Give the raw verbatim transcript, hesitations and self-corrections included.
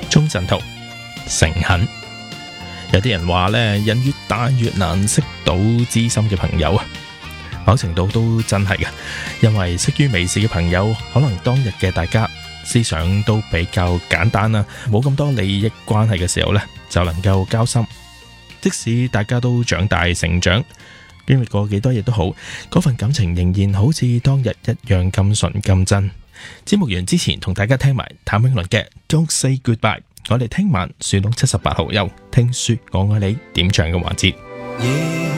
鍾鎮濤，誠懇。有啲人話呢，人越大越難識到知心嘅朋友啊，某程度都真係嘅，因為識於微視嘅朋友，可能當日嘅大家思想都比較簡單啦，冇咁多利益關係嘅時候呢，就能夠交心。即使大家都長大成長，經歷過幾多嘢都好，嗰份感情仍然好似當日一樣咁純咁真。節目完之前，同大家聽埋譚詠麟嘅 Don't Say Goodbye。我哋聽晚樹窿七十八號有聽說我愛你點唱嘅環節。